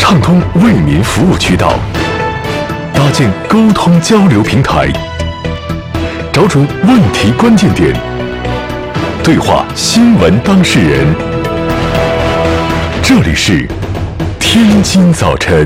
畅通为民服务渠道，搭建沟通交流平台，找准问题关键点，对话新闻当事人。这里是天津早晨。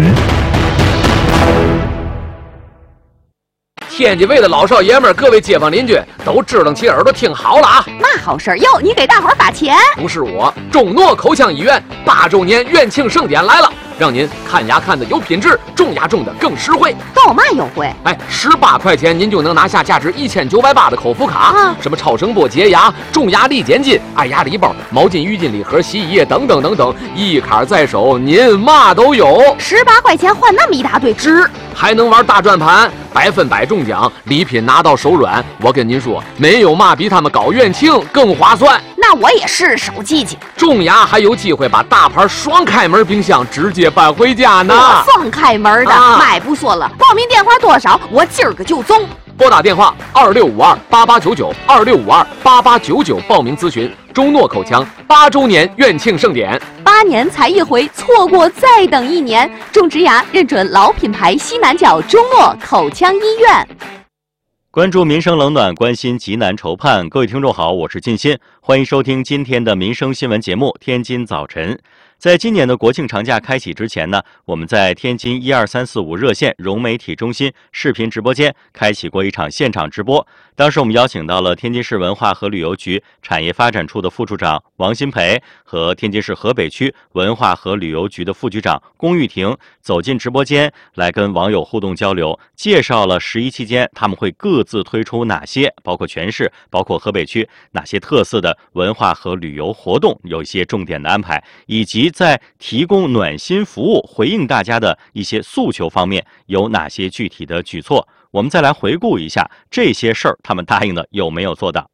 天津卫的老少爷们儿，各位街坊邻居都支棱起耳朵听好了啊！ 嘛好事儿哟？你给大伙儿发钱？ 不是我，中诺口腔医院8周年院庆盛典来了，让您看牙看的有品质，种牙种的更实惠。 都有嘛优惠 ？18块钱您就能拿下价值1980的口服卡，什么超声波洁牙、种牙力减筋、爱牙礼包、毛巾、浴巾礼盒、洗衣液等等等等，一卡在手，您嘛都有。 18块钱换那么一大堆值， 还能玩大转盘，100%中奖，礼品拿到手软。我跟您说，没有嘛比他们搞院庆更划算。 那我也是手记记。 种牙还有机会把大牌双开门冰箱直接搬回家呢。 双开门的，买不说了。报名电话多少？我今儿个就中。 拨打电话26528899，26528899报名咨询中诺口腔8周年院庆盛典。 8年才一回，错过再等1年。种植牙认准老品牌西南角中诺口腔医院。 关注民生冷暖，关心急难愁盼。各位听众好，我是靳鑫，欢迎收听今天的民生新闻节目《天津早晨》。在今年的国庆长假开启之前呢，我们在天津12345热线融媒体中心视频直播间开启过一场现场直播。当时我们邀请到了天津市文化和旅游局产业发展处的副处长王新培和天津市河北区文化和旅游局的副局长龚玉婷走进直播间来跟网友互动交流，介绍了11期间他们会各自推出哪些，包括全市包括河北区哪些特色的文化和旅游活动，有一些重点的安排，以及在提供暖心服务回应大家的一些诉求方面有哪些具体的举措。我们再来回顾一下这些事儿他们答应的有没有做到。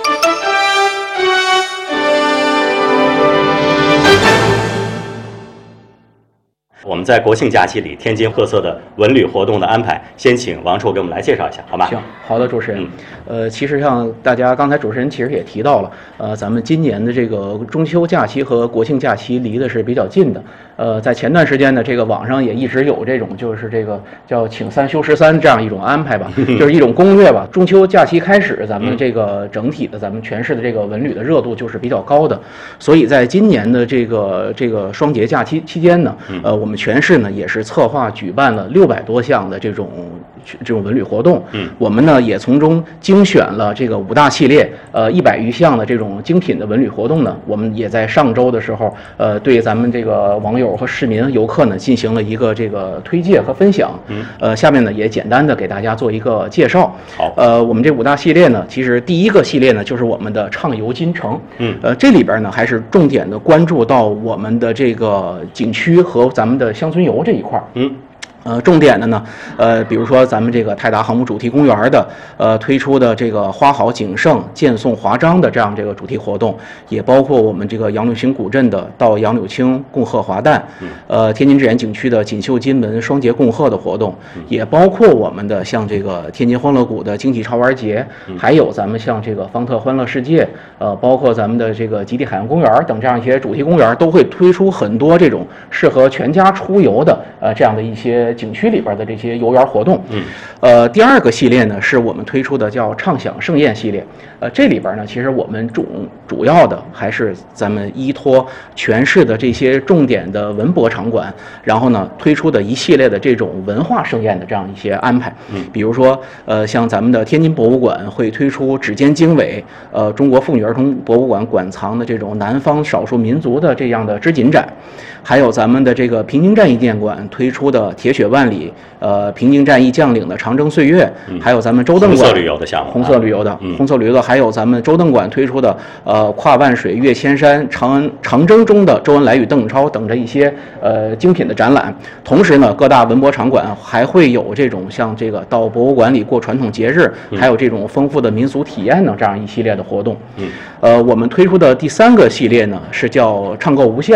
我们在国庆假期里天津特色的文旅活动的安排，先请王处给我们来介绍一下，好吗？ 行，好的，主持人。其实像大家刚才主持人其实也提到了，咱们今年的这个中秋假期和国庆假期离的是比较近的。在前段时间呢，这个网上也一直有这种就是这个叫请3休13这样一种安排吧，就是一种攻略吧。中秋假期开始，咱们这个整体的咱们全市的这个文旅的热度就是比较高的，所以在今年的这个双节假期期间呢，我们全市呢也是策划举办了600多项的这种文旅活动。我们呢也从中精选了这个5大系列100余项的这种精品的文旅活动呢，我们也在上周的时候对咱们这个网友和市民游客呢进行了一个这个推介和分享。下面呢也简单的给大家做一个介绍。好，我们这5大系列呢，其实第一个系列呢就是我们的畅游金城。这里边呢还是重点的关注到我们的这个景区和咱们的乡村游这一块。重点的呢，比如说咱们这个泰达航母主题公园的推出的这个花好景盛荐送华章的这样这个主题活动，也包括我们这个杨柳青古镇的到杨柳青共贺华诞，天津之眼景区的锦绣金门双节共贺的活动，也包括我们的像这个天津欢乐谷的惊喜潮玩节，还有咱们像这个方特欢乐世界，包括咱们的这个极地海洋公园等这样一些主题公园，都会推出很多这种适合全家出游的这样的一些景区里边的这些游园活动。第二个系列呢是我们推出的叫畅享盛宴系列。这里边呢其实我们主要的还是咱们依托全市的这些重点的文博场馆，然后呢推出的一系列的这种文化盛宴的这样一些安排。比如说像咱们的天津博物馆会推出指尖经纬中国妇女儿童博物馆馆藏的这种南方少数民族的这样的织锦展，还有咱们的这个平津战役纪念馆推出的铁血万里平津战役将领的长征岁月，还有咱们周邓馆红色旅游的项目，红色旅游的，还有咱们周邓馆推出的跨万水越千山长征中的周恩来与邓超等着一些精品的展览。同时呢，各大文博场馆还会有这种像这个到博物馆里过传统节日，还有这种丰富的民俗体验呢这样一系列的活动。我们推出的第3个系列呢是叫畅购无限。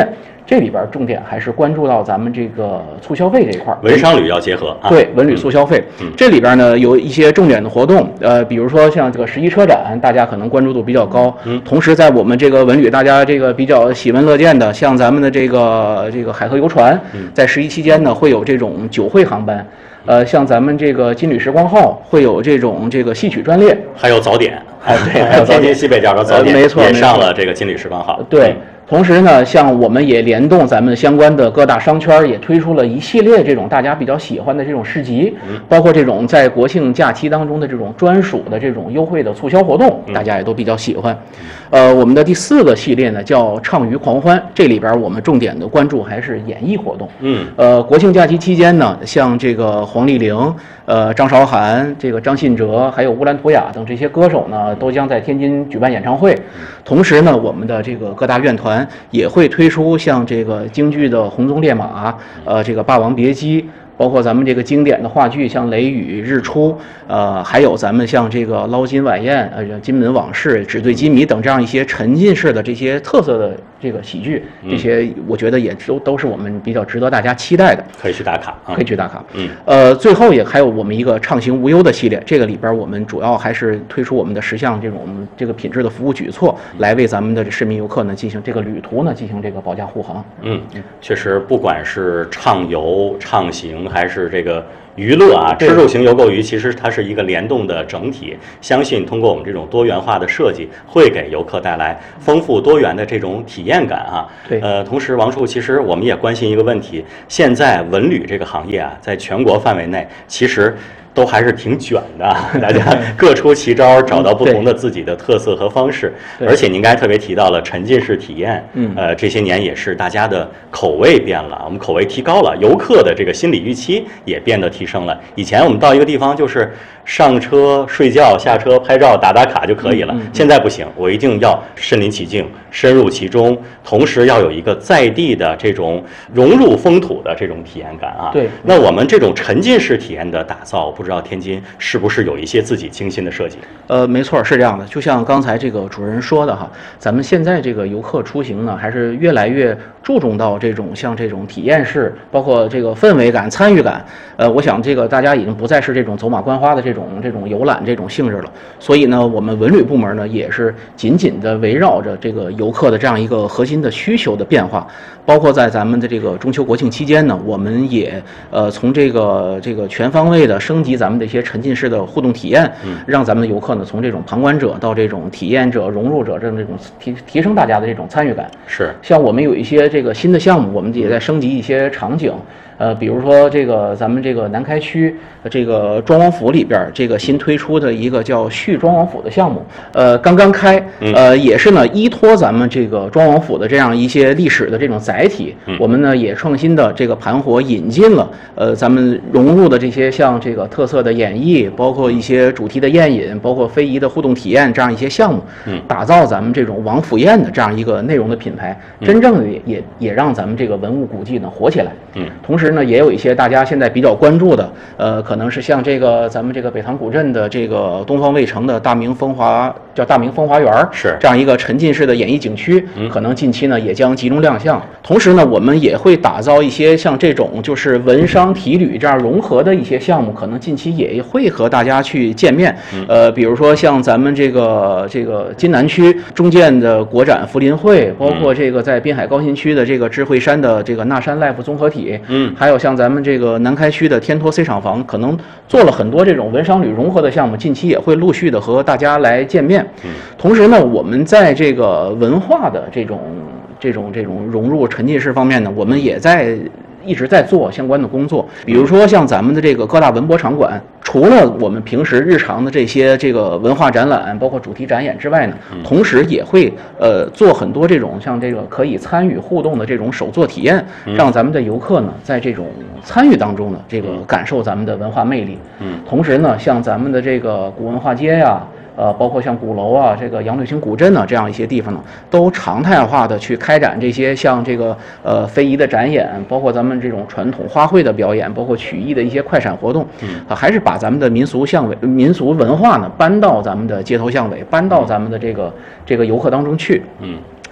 这里边重点还是关注到咱们这个促消费这一块， 文商旅要结合啊。 对，文旅促消费，这里边呢有一些重点的活动，比如说像这个11车展，大家可能关注度比较高。同时在我们这个文旅，大家这个比较喜闻乐见的，像咱们的这个海河游船，在11期间呢会有这种酒会航班。像咱们这个金旅时光号会有这个戏曲专列，还有早点， 对，还有天津西北角的早点， 没错， 也上了这个金旅时光号。 对。同时呢，像我们也联动咱们相关的各大商圈，也推出了一系列这种大家比较喜欢的这种市集，包括这种在国庆假期当中的这种专属的这种优惠的促销活动，大家也都比较喜欢。我们的第4个系列呢叫畅娱狂欢，这里边我们重点的关注还是演艺活动。国庆假期期间呢，像这个黄丽玲、张韶涵、这个张信哲，还有乌兰图雅等这些歌手呢，都将在天津举办演唱会。同时呢，我们的这个各大院团也会推出像这个京剧的《红鬃烈马》，这个《霸王别姬》，包括咱们这个经典的话剧，像《雷雨》《日出》，还有咱们像这个《捞金晚宴》《金门往事》《纸醉金迷》等这样一些沉浸式的这些特色的这个喜剧，这些我觉得也都是我们比较值得大家期待的， 可以去打卡啊， 可以去打卡。最后也还有我们一个畅行无忧的系列，这个里边我们主要还是推出我们的10项这个品质的服务举措，来为咱们的市民游客呢进行这个旅途呢进行这个保驾护航。 确实，不管是畅游、畅行还是这个娱乐啊，吃住行游购娱，其实它是一个联动的整体。相信通过我们这种多元化的设计，会给游客带来丰富多元的这种体验感啊。 对， 同时王处，其实我们也关心一个问题，现在文旅这个行业啊，在全国范围内，其实都还是挺卷的，大家各出奇招，找到不同的自己的特色和方式。而且您刚才特别提到了沉浸式体验，这些年也是大家的口味变了，我们口味提高了，游客的这个心理预期也变得提升了。以前我们到一个地方就是上车睡觉，下车拍照打卡就可以了，现在不行，我一定要身临其境，深入其中，同时要有一个在地的这种融入风土的这种体验感啊。 对， 那我们这种沉浸式体验的打造，不知道天津是不是有一些自己精心的设计？ 没错，是这样的。就像刚才这个主任说的哈，咱们现在这个游客出行呢，还是越来越注重到这种像这种体验式，包括这个氛围感、参与感。我想这个大家已经不再是这种走马观花的这种游览这种性质了。所以呢，我们文旅部门呢也是紧紧的围绕着这个游客的这样一个核心的需求的变化，包括在咱们的这个中秋国庆期间呢，我们也从这个全方位的升级咱们的一些沉浸式的互动体验，让咱们的游客呢从这种旁观者到这种体验者、融入者这种提升大家的这种参与感。 是， 像我们有一些这个新的项目，我们也在升级一些场景。比如说这个咱们这个南开区这个庄王府里边这个新推出的一个叫续庄王府的项目，刚刚开，也是呢依托咱们这个庄王府的这样一些历史的这种载体，我们呢也创新的这个盘活引进了咱们融入的这些像这个特色的演绎，包括一些主题的宴饮，包括非遗的互动体验这样一些项目，打造咱们这种王府宴的这样一个内容的品牌，真正的也让咱们这个文物古迹呢活起来。同时呢，也有一些大家现在比较关注的，可能是像这个咱们这个北塘古镇的这个东方卫城的大明风华园， 是这样一个沉浸式的演艺景区，可能近期呢也将集中亮相。同时呢，我们也会打造一些像这种就是文商体旅这样融合的一些项目，可能近期也会和大家去见面。比如说像咱们这个津南区中建的国展福林会，包括这个在滨海高新区的这个智慧山的这个纳山 Life 综合体，还有像咱们这个南开区的天托 C 厂房，可能做了很多这种文商旅融合的项目，近期也会陆续的和大家来见面。同时呢，我们在这个文化的这种融入沉浸式方面呢，我们也一直在做相关的工作。比如说像咱们的这个各大文博场馆，除了我们平时日常的这些这个文化展览，包括主题展演之外呢，同时也会做很多这种像这个可以参与互动的这种手作体验，让咱们的游客呢在这种参与当中呢这个感受咱们的文化魅力。同时呢，像咱们的这个古文化街呀，包括像鼓楼啊、这个杨柳青古镇啊这样一些地方呢，都常态化的去开展这些像这个非遗的展演，包括咱们这种传统花卉的表演，包括曲艺的一些快闪活动，还是把咱们的民俗文化呢搬到咱们的街头巷尾，搬到咱们的这个游客当中去。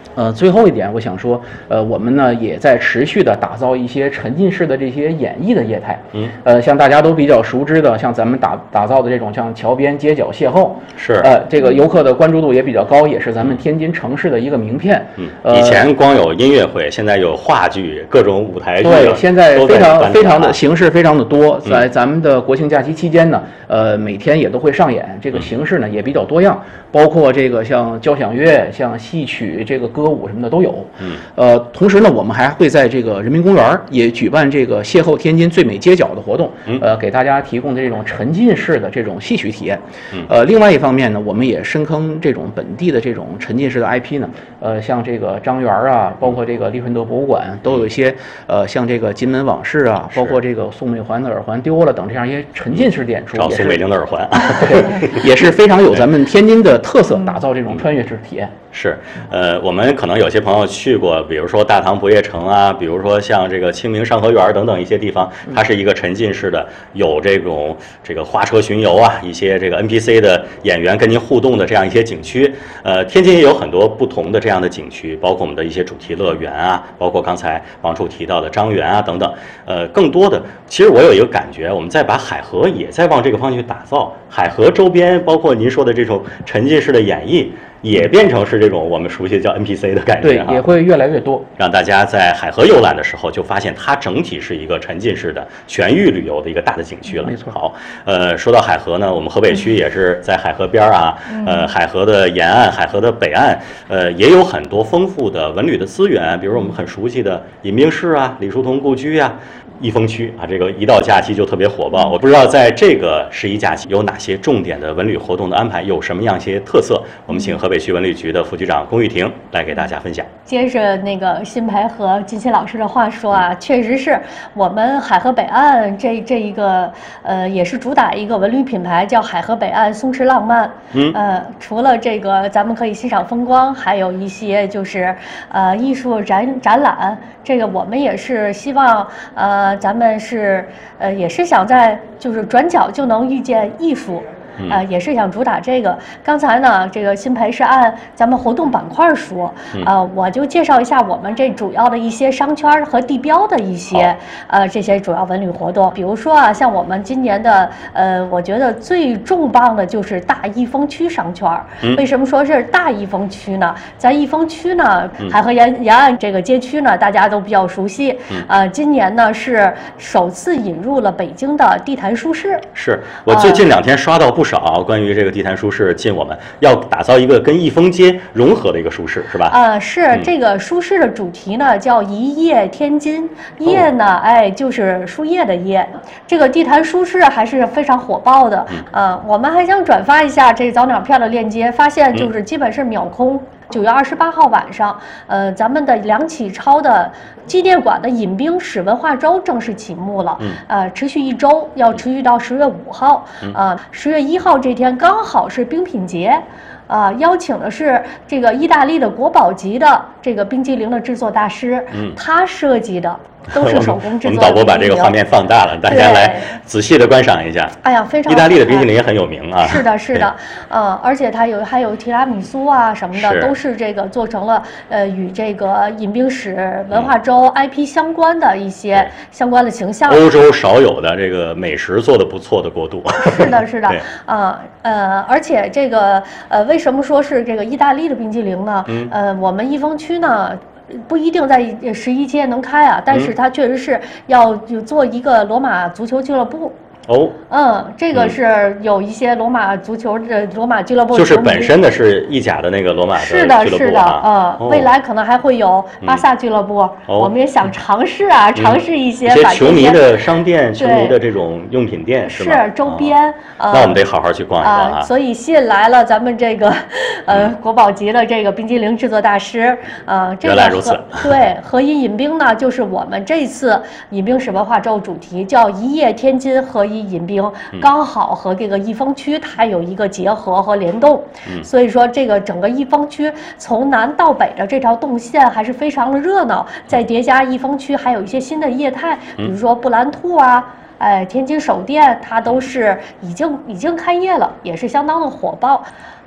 最后一点，我想说，我们呢也在持续的打造一些沉浸式的这些演绎的业态。像大家都比较熟知的，像咱们打造的这种像桥边街角邂逅， 是这个游客的关注度也比较高，也是咱们天津城市的一个名片。 以前光有音乐会，现在有话剧，各种舞台剧， 对，现在非常的形式非常的多。在咱们的国庆假期期间呢，每天也都会上演，这个形式呢也比较多样，包括这个像交响乐、像戏曲、这个歌舞什么的都有。同时呢，我们还会在这个人民公园也举办这个邂逅天津最美街角的活动，给大家提供这种沉浸式的这种戏曲体验。另外一方面呢，我们也深坑这种本地的这种沉浸式的 IP 呢，像这个张园啊，包括这个利顺德博物馆都有一些像这个金门往事啊，包括这个宋美环的耳环丢了等这样一些沉浸式演出， 找宋美龄的耳环， 也是非常有咱们天津的特色，打造这种穿越式体验。 是，我们可能有些朋友去过，比如说大唐不夜城啊，比如说像这个清明上河园等等一些地方，它是一个沉浸式的，有这个花车巡游啊，一些这个 NPC 的演员跟您互动的这样一些景区。天津也有很多不同的这样的景区，包括我们的一些主题乐园啊，包括刚才王处提到的张园啊等等。更多的，其实我有一个感觉，我们在把海河也在往这个方向去打造，海河周边包括您说的这种沉浸式的演绎，也变成是这种我们熟悉的叫 NPC 的感觉， 对，也会越来越多， 让大家在海河游览的时候就发现它整体是一个沉浸式的全域旅游的一个大的景区了。 没错。 好，说到海河呢，我们河北区也是在海河边啊，海河的沿岸、海河的北岸，也有很多丰富的文旅的资源，比如我们很熟悉的饮冰室啊、李叔同故居啊。益丰区啊，这个一到假期就特别火爆。我不知道在这个11假期有哪些重点的文旅活动的安排，有什么样一些特色？我们请河北区文旅局的副局长龚玉婷来给大家分享。 接着那个辛培和金鑫老师的话说啊，确实是我们海河北岸这一个也是主打一个文旅品牌，叫海河北岸松弛浪漫。除了这个咱们可以欣赏风光，还有一些就是艺术展览。这个我们也是希望咱们是也是想在就是转角就能遇见艺术。也是想主打这个。刚才呢，这个辛培是按咱们活动板块说，我就介绍一下我们这主要的一些商圈和地标的一些这些主要文旅活动。比如说啊，像我们今年的我觉得最重磅的就是大益丰区商圈。为什么说是大益丰区呢？在益丰区呢，海河沿岸这个街区呢，大家都比较熟悉。今年呢是首次引入了北京的地坛书市。 是我最近2天刷到不少关于这个地坛书市进我们要打造一个跟益丰街融合的一个书市，是吧？ 是这个书市的主题呢叫一叶天津，叶呢就是树叶的叶。这个地坛书市还是非常火爆的。我们还想转发一下这早鸟票的链接，发现就是基本是秒空。9月28号晚上，咱们的梁启超的纪念馆的饮冰史文化周正式启幕了。持续1周，要持续到10月5号。10月1号这天刚好是冰品节。邀请的是这个意大利的国宝级的这个冰激凌的制作大师，他设计的都是手工制作的。 我们导播把这个画面放大了，大家来仔细的观赏一下。 哎呀，非常。 意大利的冰淇淋也很有名啊。 是的，是的，而且它还有提拉米苏啊什么的，都是这个做成了与这个饮冰史文化周 IP 相关的一些相关的形象。 欧洲少有的这个美食做得不错的国度。 是的，是的，而且这个为什么说是这个意大利的冰激凌呢？我们益丰区呢不一定在11期能开啊，但是它确实是要做一个罗马足球俱乐部。这个是有一些罗马足球的罗马俱乐部， 就是本身的是意甲的那个罗马的俱乐部。 是的，是的，未来可能还会有巴萨俱乐部。我们也想尝试尝试一些球迷的商店、球迷的这种用品店，是周边。 那我们得好好去逛一逛啊！ 所以吸引来了咱们这个国宝级的这个冰激凌制作大师。 原来如此。 对，合一饮冰呢，就是我们这次饮冰史文化周主题叫一叶天津合一饮冰，刚好和这个益丰区它有一个结合和联动。所以说这个整个益丰区从南到北的这条动线还是非常的热闹。再叠加益丰区还有一些新的业态，比如说布兰兔啊。天津首店它都是已经开业了，也是相当的火爆。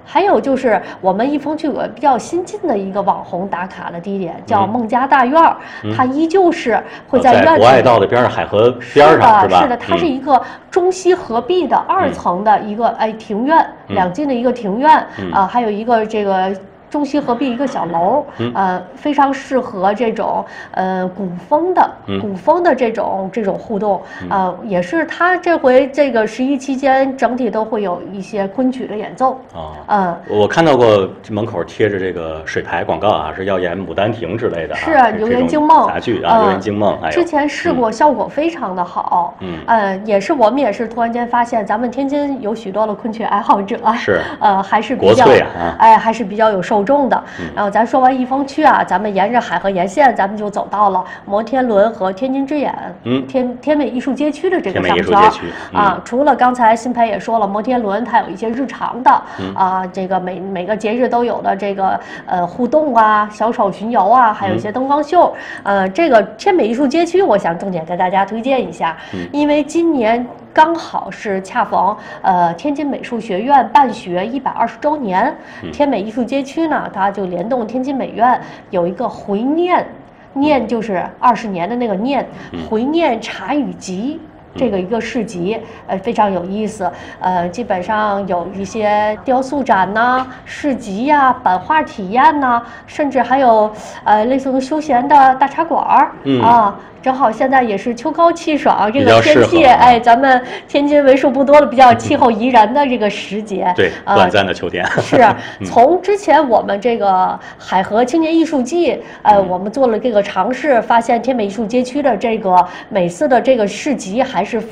还有就是我们益丰区有个比较新进的一个网红打卡的地点，叫孟家大院儿，它依旧是会在院子里。 博爱道的边上，海河边上是吧？ 是的，它是一个中西合璧的2层的一个庭院，2进的一个庭院还有一个这个。中西合璧一个小楼，非常适合这种古风的这种互动，也是它这回这个11期间整体都会有一些昆曲的演奏。 我看到过门口贴着这个水牌广告啊，是要演《牡丹亭》之类的， 是游园惊梦杂剧啊，游园惊梦。 之前试过，效果非常的好。我们也是突然间发现，咱们天津有许多的昆曲爱好者， 是还是比较还是比较有受众的。然后咱说完益丰区啊，咱们沿着海河沿线，咱们就走到了摩天轮和天津之眼，天美艺术街区的这个商圈除了刚才新培也说了，摩天轮它有一些日常的这个每个节日都有的这个互动啊、小丑巡游啊，还有一些灯光秀。这个天美艺术街区，我想重点给大家推荐一下，因为今年刚好是恰逢天津美术学院办学120周年，天美艺术街区呢，它就联动天津美院有一个回念，念就是20年的那个念，回念茶语集。这个一个市集，非常有意思，基本上有一些雕塑展呐、市集呀、版画体验呐，甚至还有类似于休闲的大茶馆正好现在也是秋高气爽这个天气，咱们天津为数不多的比较气候宜人的这个时节， 对，短暂的秋天。 是从之前我们这个海河青年艺术季，我们做了这个尝试，发现天美艺术街区的这个每次的这个市集还是